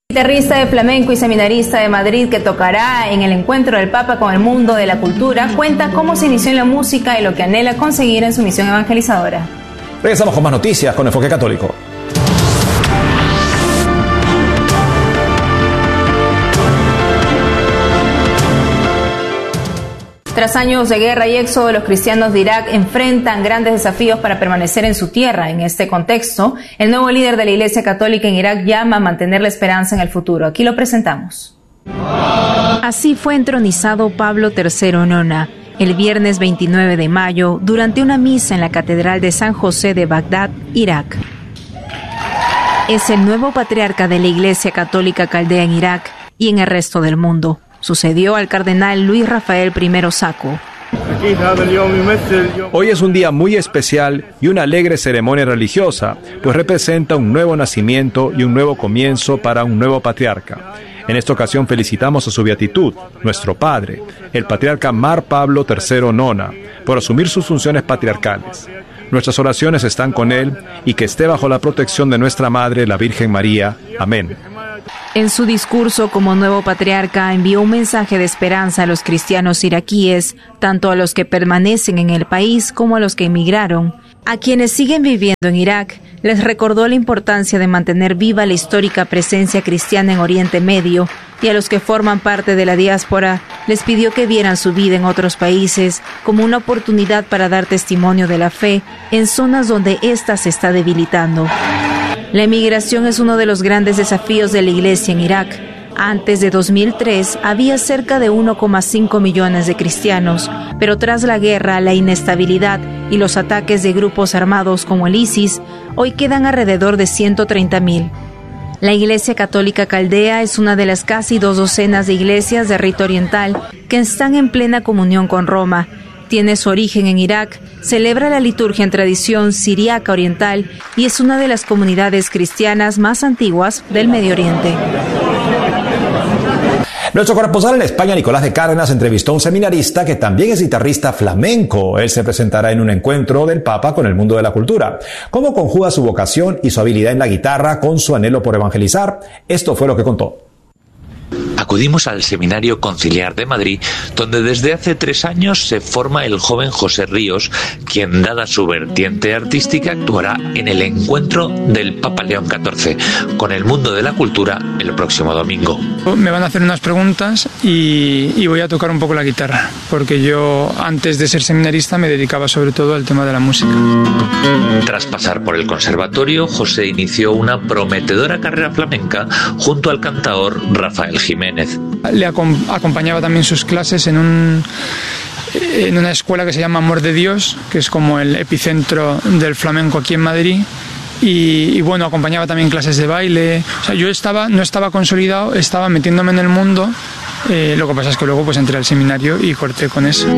Guitarrista de flamenco y seminarista de Madrid que tocará en el encuentro del Papa con el mundo de la cultura, cuenta cómo se inició en la música y lo que anhela conseguir en su misión evangelizadora. Regresamos con más noticias con Enfoque Católico. Tras años de guerra y éxodo, los cristianos de Irak enfrentan grandes desafíos para permanecer en su tierra. En este contexto, el nuevo líder de la Iglesia Católica en Irak llama a mantener la esperanza en el futuro. Aquí lo presentamos. Así fue entronizado Pablo III Nona el viernes 29 de mayo durante una misa en la Catedral de San José de Bagdad, Irak. Es el nuevo patriarca de la Iglesia Católica Caldea en Irak y en el resto del mundo. Sucedió al cardenal Luis Rafael I Sacco. Hoy es un día muy especial y una alegre ceremonia religiosa, pues representa un nuevo nacimiento y un nuevo comienzo para un nuevo patriarca. En esta ocasión felicitamos a su beatitud, nuestro padre, el patriarca Mar Pablo III Nona, por asumir sus funciones patriarcales. Nuestras oraciones están con él y que esté bajo la protección de nuestra Madre, la Virgen María. Amén. En su discurso como nuevo patriarca envió un mensaje de esperanza a los cristianos iraquíes, tanto a los que permanecen en el país como a los que emigraron. A quienes siguen viviendo en Irak, les recordó la importancia de mantener viva la histórica presencia cristiana en Oriente Medio, y a los que forman parte de la diáspora, les pidió que vieran su vida en otros países como una oportunidad para dar testimonio de la fe en zonas donde ésta se está debilitando. La emigración es uno de los grandes desafíos de la Iglesia en Irak. Antes de 2003 había cerca de 1,5 millones de cristianos, pero tras la guerra, la inestabilidad y los ataques de grupos armados como el ISIS, hoy quedan alrededor de 130,000. La Iglesia Católica Caldea es una de las casi 2 docenas de iglesias de rito oriental que están en plena comunión con Roma. Tiene su origen en Irak, celebra la liturgia en tradición siríaca oriental y es una de las comunidades cristianas más antiguas del Medio Oriente. Nuestro corresponsal en España, Nicolás de Cárdenas, entrevistó a un seminarista que también es guitarrista flamenco. Él se presentará en un encuentro del Papa con el mundo de la cultura. ¿Cómo conjuga su vocación y su habilidad en la guitarra con su anhelo por evangelizar? Esto fue lo que contó. Acudimos al Seminario Conciliar de Madrid, donde desde hace 3 años se forma el joven José Ríos, quien, dada su vertiente artística, actuará en el encuentro del Papa León XIV con el mundo de la cultura el próximo domingo. Me van a hacer unas preguntas y voy a tocar un poco la guitarra, porque yo antes de ser seminarista me dedicaba sobre todo al tema de la música. Tras pasar por el conservatorio, José inició una prometedora carrera flamenca junto al cantaor Rafael Jiménez. Le acompañaba también sus clases en una escuela que se llama Amor de Dios, que es como el epicentro del flamenco aquí en Madrid. Y bueno, acompañaba también clases de baile. O sea, yo no estaba consolidado, estaba metiéndome en el mundo. Lo que pasa es que luego pues entré al seminario y corté con eso.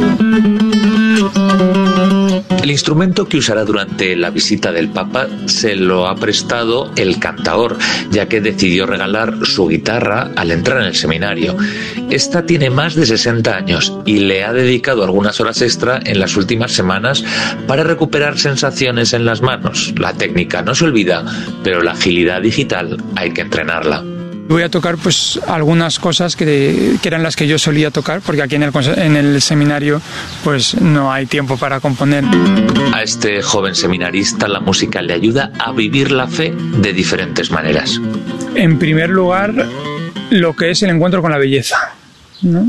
El instrumento que usará durante la visita del Papa se lo ha prestado el cantaor, ya que decidió regalar su guitarra al entrar en el seminario. Esta tiene más de 60 años y le ha dedicado algunas horas extra en las últimas semanas para recuperar sensaciones en las manos. La técnica no se olvida, pero la agilidad digital hay que entrenarla. Voy a tocar pues algunas cosas que eran las que yo solía tocar, porque aquí en el seminario pues no hay tiempo para componer. A este joven seminarista la música le ayuda a vivir la fe de diferentes maneras. En primer lugar, lo que es el encuentro con la belleza, ¿no?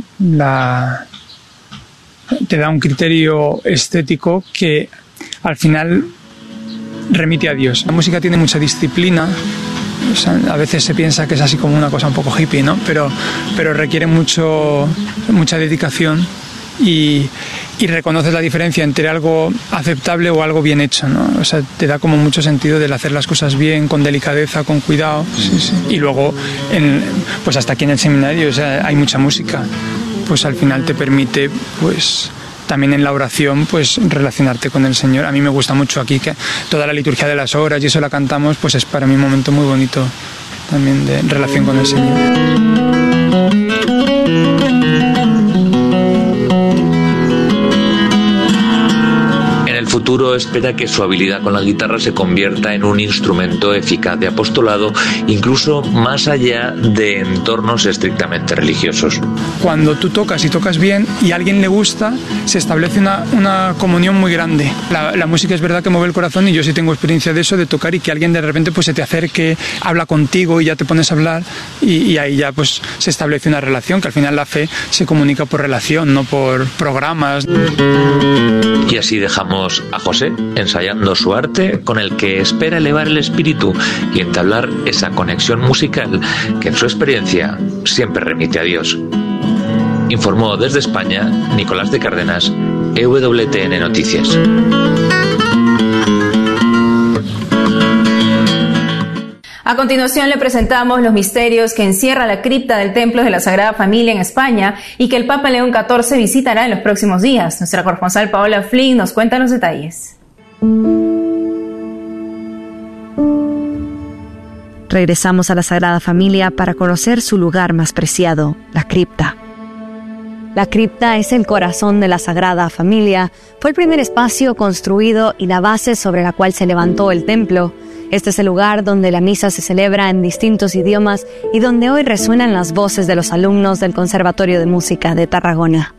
Te da un criterio estético que al final remite a Dios. La música tiene mucha disciplina. O sea, a veces se piensa que es así como una cosa un poco hippie, ¿no? Pero requiere mucha dedicación y reconoces la diferencia entre algo aceptable o algo bien hecho, ¿no? O sea, te da como mucho sentido del hacer las cosas bien, con delicadeza, con cuidado. Sí. Y luego, pues hasta aquí en el seminario, o sea, hay mucha música. Pues al final te permite, pues también en la oración, pues relacionarte con el Señor. A mí me gusta mucho aquí que toda la liturgia de las horas y eso la cantamos, pues es para mí un momento muy bonito también de relación con el Señor. futuro espera que su habilidad con la guitarra se convierta en un instrumento eficaz de apostolado, incluso más allá de entornos estrictamente religiosos. Cuando tú tocas y tocas bien y a alguien le gusta, se establece una comunión muy grande. La música es verdad que mueve el corazón, y yo sí tengo experiencia de eso, de tocar y que alguien de repente pues se te acerque, habla contigo y ya te pones a hablar, y ahí ya pues se establece una relación, que al final la fe se comunica por relación, no por programas. Y así dejamos a José ensayando su arte, con el que espera elevar el espíritu y entablar esa conexión musical que en su experiencia siempre remite a Dios. Informó desde España Nicolás de Cárdenas, EWTN Noticias. A continuación le presentamos los misterios que encierra la cripta del Templo de la Sagrada Familia en España y que el Papa León XIV visitará en los próximos días. Nuestra corresponsal Paola Flynn nos cuenta los detalles. Regresamos a la Sagrada Familia para conocer su lugar más preciado, la cripta. La cripta es el corazón de la Sagrada Familia. Fue el primer espacio construido y la base sobre la cual se levantó el templo. Este es el lugar donde la misa se celebra en distintos idiomas y donde hoy resuenan las voces de los alumnos del Conservatorio de Música de Tarragona.